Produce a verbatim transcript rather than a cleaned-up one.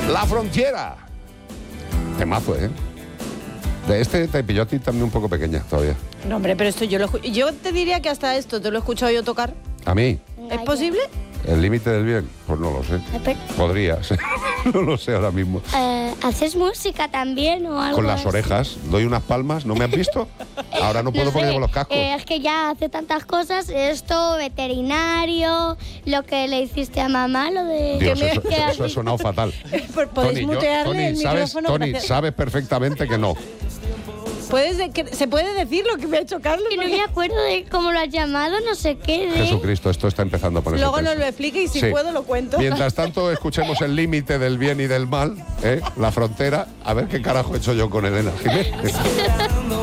La Frontiera. Temazo, ¿eh? De este te pilló a ti también un poco pequeña todavía. No, hombre, pero esto yo lo escu- Yo te diría que hasta esto te lo he escuchado yo tocar. ¿A mí? ¿Es posible? ¿El límite del bien? Pues no lo sé. Pero, Podría ser. No lo sé ahora mismo. eh, ¿haces música también o algo Con las así? orejas, doy unas palmas, ¿no me has visto? Ahora no puedo No porque sé, llevo los cascos. eh, es que ya hace tantas cosas, esto, veterinario, lo que le hiciste a mamá, lo de... Dios, que me- eso, que eso has ha sonado fatal. Pues podéis Tony, yo- mutearle Tony, el sabes, micrófono. Tony, gracias. sabes perfectamente que no. Puedes de- que- ¿Se puede decir lo que me ha hecho Carlos? Que no Porque me acuerdo de cómo lo has llamado, no sé qué. De... Jesucristo, esto está empezando a ponerse Luego nos tenso. lo explique y si Sí. puedo lo cuento. Mientras tanto, escuchemos el límite del bien y del mal, ¿eh? La Frontera. A ver qué carajo he hecho yo con Elena Jiménez.